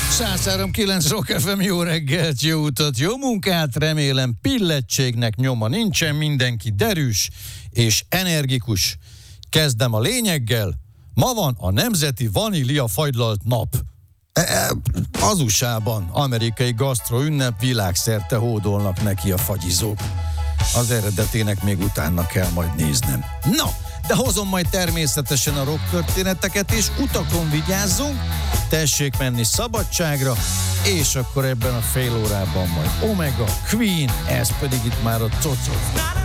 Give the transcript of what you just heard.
103.9 Rock FM, jó reggelt, jó utat, jó munkát, remélem pillettségnek nyoma nincsen, mindenki derűs és energikus. Kezdem a lényeggel. Ma van a Nemzeti Vanília Fagylalt Nap. Az USA-ban amerikai gasztro ünnep, világszerte hódolnak neki a fagyizók. Az eredetének még utána kell majd néznem. No, de hozom majd természetesen a rock történeteket, és utakon vigyázzunk, tessék menni szabadságra, és akkor ebben a fél órában majd Omega, Queen, ez pedig itt már a cocok.